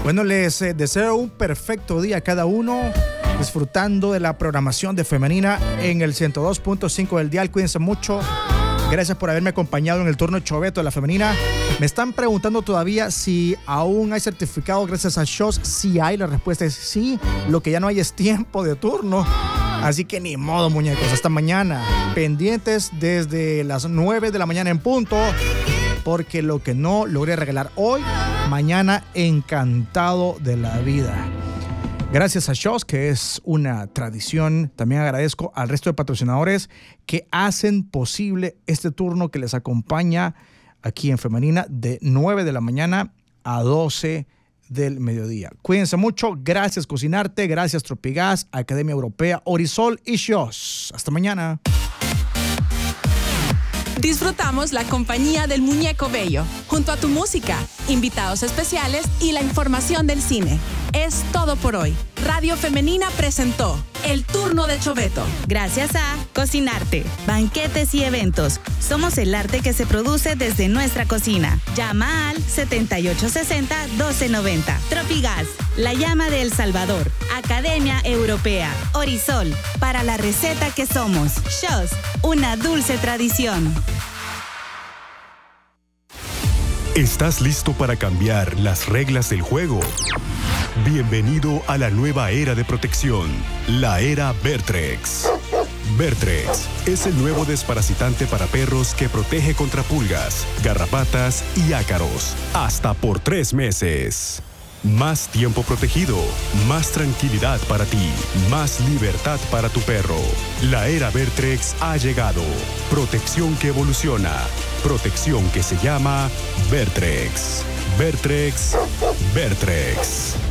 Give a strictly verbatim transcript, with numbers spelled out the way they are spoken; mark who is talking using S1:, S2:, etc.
S1: Bueno, les eh, deseo un perfecto día a cada uno, disfrutando de la programación de Femenina en el ciento dos punto cinco del dial. Cuídense mucho. Gracias por haberme acompañado en el turno Choveto de la Femenina. Me están preguntando todavía si aún hay certificado gracias a Shows. Sí hay, la respuesta es sí. Lo que ya no hay es tiempo de turno. Así que ni modo, muñecos. Hasta mañana. Pendientes desde las nueve de la mañana en punto. Porque lo que no logré regalar hoy, mañana encantado de la vida. Gracias a Shows, que es una tradición. También agradezco al resto de patrocinadores que hacen posible este turno que les acompaña aquí en Femenina de nueve de la mañana a doce del mediodía. Cuídense mucho. Gracias Cocinarte, gracias Tropigas, Academia Europea, Orisol y Shows. Hasta mañana.
S2: Disfrutamos la compañía del Muñeco Bello, junto a tu música, invitados especiales y la información del cine. Es todo por hoy. Radio Femenina presentó El Turno de Choveto.
S3: Gracias a Cocinarte, banquetes y eventos. Somos el arte que se produce desde nuestra cocina. Llama al setenta y ocho sesenta, doce noventa. Tropigas, la llama de El Salvador. Academia Europea. Orisol, para la receta que somos. Shows, una dulce tradición.
S4: ¿Estás listo para cambiar las reglas del juego? Bienvenido a la nueva era de protección, la era Vertrex. Vertrex es el nuevo desparasitante para perros que protege contra pulgas, garrapatas y ácaros, hasta por tres meses. Más tiempo protegido, más tranquilidad para ti, más libertad para tu perro. La era Vertrex ha llegado. Protección que evoluciona. Protección que se llama Vertrex. Vertrex, Vertrex.